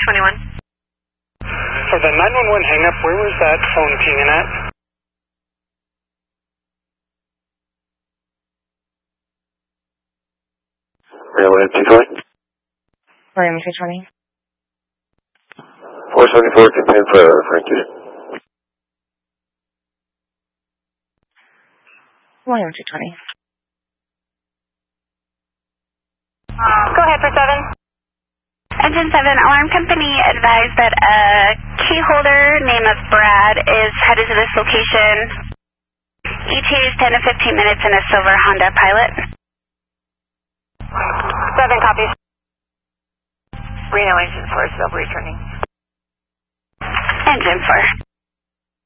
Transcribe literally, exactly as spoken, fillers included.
twenty-one. For the nine one one hang-up, where was that phone pinging at? William two twenty. William two twenty. four seventy-four, contain for Frank Houston. William two twenty. Go ahead for seven. Engine seven, alarm company advised that a key holder name of Brad is headed to this location. E T is ten to fifteen minutes in a silver Honda Pilot. seven copies. Reno Engine four, Silver returning. Engine four.